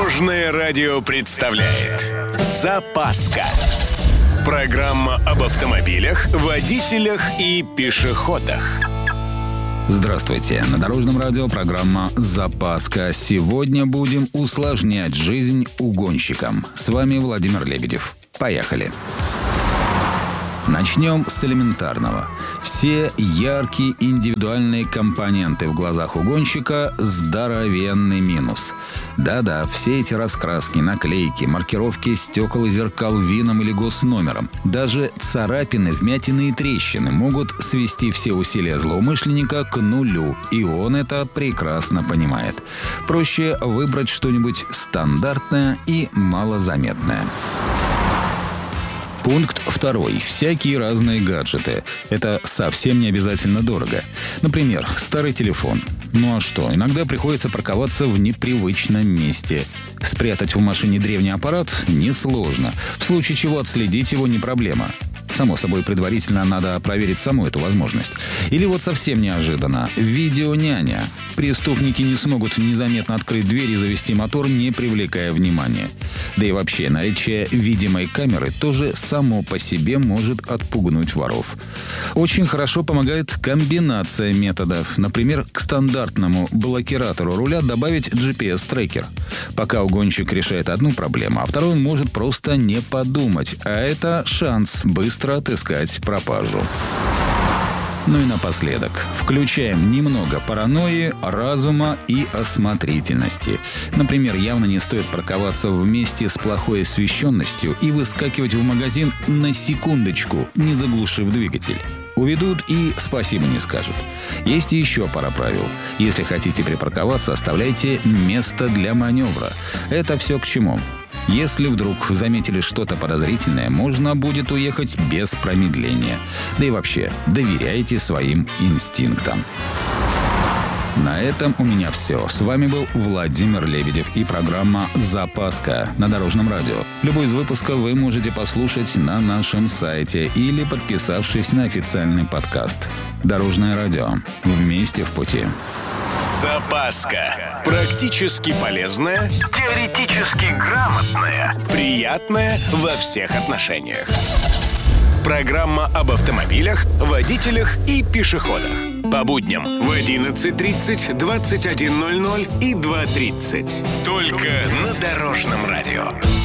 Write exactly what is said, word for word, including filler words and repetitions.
Дорожное радио представляет «Запаска». Программа об автомобилях, водителях и пешеходах. Здравствуйте! На Дорожном радио программа «Запаска». Сегодня будем усложнять жизнь угонщикам. С вами Владимир Лебедев. Поехали! Начнем с элементарного. Все яркие индивидуальные компоненты в глазах угонщика – здоровенный минус. Да-да, все эти раскраски, наклейки, маркировки стекол и зеркал ВИНом или госномером, даже царапины, вмятины и трещины могут свести все усилия злоумышленника к нулю, и он это прекрасно понимает. Проще выбрать что-нибудь стандартное и малозаметное. Пункт второй. Всякие разные гаджеты. Это совсем не обязательно дорого. Например, старый телефон. Ну а что, иногда приходится парковаться в непривычном месте. Спрятать в машине древний аппарат несложно. В случае чего отследить его не проблема. Само собой, предварительно надо проверить саму эту возможность. Или вот совсем неожиданно. Видеоняня. Преступники не смогут незаметно открыть дверь и завести мотор, не привлекая внимания. Да и вообще, наличие видимой камеры тоже само по себе может отпугнуть воров. Очень хорошо помогает комбинация методов. Например, к стандартному блокиратору руля добавить джи пи эс-трекер. Пока угонщик решает одну проблему, а второй он может просто не подумать. А это шанс быстро отыскать пропажу. Ну и напоследок. Включаем немного паранойи, разума и осмотрительности. Например, явно не стоит парковаться в месте с плохой освещенностью и выскакивать в магазин на секундочку, не заглушив двигатель. Уведут и спасибо не скажут. Есть и еще пара правил. Если хотите припарковаться, оставляйте место для маневра. Это все к чему? Если вдруг заметили что-то подозрительное, можно будет уехать без промедления. Да и вообще, доверяйте своим инстинктам. На этом у меня все. С вами был Владимир Лебедев и программа «Запаска» на Дорожном радио. Любой из выпусков вы можете послушать на нашем сайте или подписавшись на официальный подкаст. Дорожное радио. Вместе в пути. Запаска. Практически полезная, теоретически грамотная, приятная во всех отношениях. Программа об автомобилях, водителях и пешеходах. По будням в одиннадцать тридцать, двадцать один ноль ноль и два тридцать. Только на Дорожном радио.